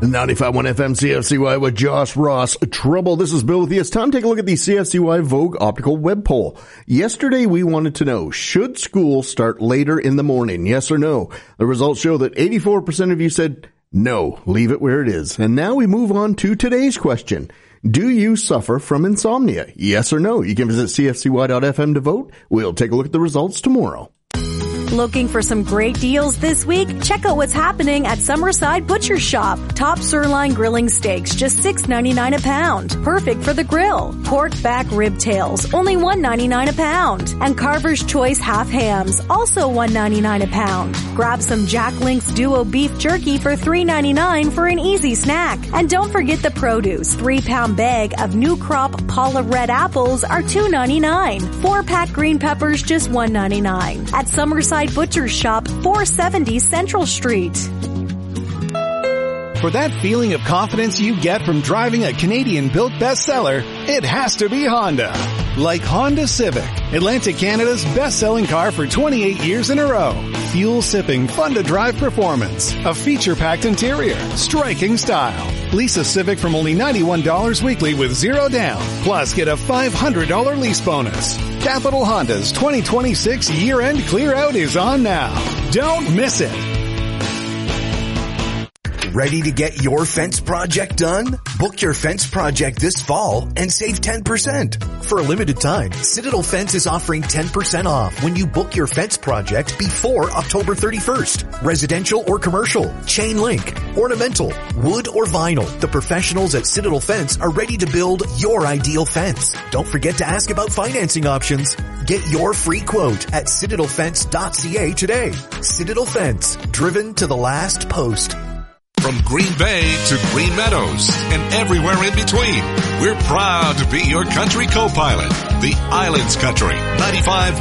95.1 FM CFCY with Josh Ross. Trouble. This is Bill with you. It's time to take a look at the CFCY Vogue Optical Web Poll. Yesterday we wanted to know, should school start later in the morning? Yes or no? The results show that 84% of you said no, leave it where it is. And now we move on to today's question. Do you suffer from insomnia? Yes or no? You can visit cfcy.fm to vote. We'll take a look at the results tomorrow. Looking for some great deals this week? Check out what's happening at Summerside Butcher Shop. Top sirloin grilling steaks, just $6.99 a pound. Perfect for the grill. Pork back rib tails, only $1.99 a pound. And Carver's Choice half hams, also $1.99 a pound. Grab some Jack Link's Duo beef jerky for $3.99 for an easy snack. And don't forget the produce. 3-pound bag of New Crop Paula red apples are $2.99. 4-pack green peppers, just $1.99. At Summerside Butcher Shop, 470 Central Street. For that feeling of confidence you get from driving a Canadian-built bestseller, it has to be Honda. Like Honda Civic, Atlantic Canada's best-selling car for 28 years in a row. Fuel-sipping, fun-to-drive performance, a feature-packed interior, striking style. Lease a Civic from only $91 weekly with zero down. Plus, get a $500 lease bonus. Capital Honda's 2026 year-end clear-out is on now. Don't miss it. Ready to get your fence project done? Book your fence project this fall and save 10%. For a limited time, Citadel Fence is offering 10% off when you book your fence project before October 31st. Residential or commercial, chain link, ornamental, wood or vinyl. The professionals at Citadel Fence are ready to build your ideal fence. Don't forget to ask about financing options. Get your free quote at citadelfence.ca today. Citadel Fence, driven to the last post. From Green Bay to Green Meadows and everywhere in between, we're proud to be your country co-pilot. The Islands Country, 95.1